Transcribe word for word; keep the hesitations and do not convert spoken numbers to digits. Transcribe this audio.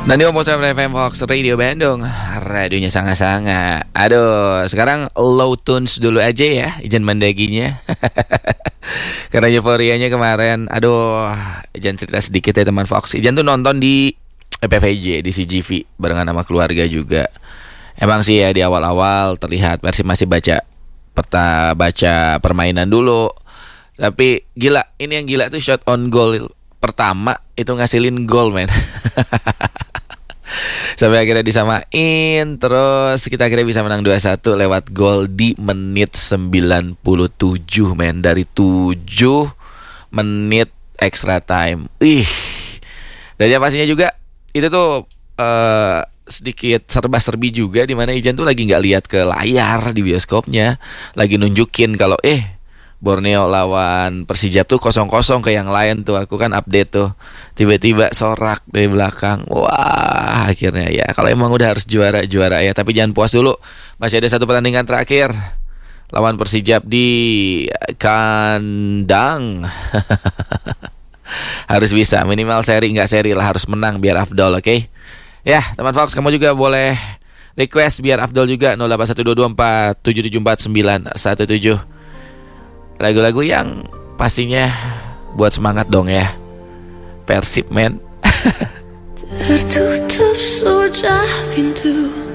Dan di Omong F M Fox Radio Bandung, radionya sangat-sangat. Aduh, sekarang low tunes dulu aja ya, Ijan mandaginya. Karena euforianya kemarin. Aduh, Ijan cerita sedikit ya teman Fox. Ijan tuh nonton di P V J, di C G V barengan sama keluarga juga. Emang sih ya di awal-awal terlihat Persib masih baca peta baca permainan dulu. Tapi gila, ini yang gila tuh shot on goal pertama itu ngasilin gol, men. Sampai akhirnya disamain. Terus kita akhirnya bisa menang dua satu lewat gol di menit sembilan puluh tujuh, men. Dari tujuh menit extra time. Ih. Dan yang pastinya juga itu tuh uh, sedikit serba-serbi juga, di mana Ijan tuh lagi nggak lihat ke layar di bioskopnya, lagi nunjukin kalau eh Borneo lawan Persijap tuh kosong kosong ke yang lain tuh. Aku kan update tuh, tiba-tiba sorak dari belakang. Wah, akhirnya ya kalau emang udah harus juara juara ya. Tapi jangan puas dulu, masih ada satu pertandingan terakhir lawan Persijap di kandang. Harus bisa minimal seri, nggak seri lah, harus menang biar afdol, oke? Okay? Ya teman Fox, kamu juga boleh request biar afdol juga. Nol delapan satu dua dua empat tujuh tujuh empat sembilan satu tujuh. Lagu-lagu yang pastinya buat semangat dong ya. Persib, men. Tertutup sudah pintu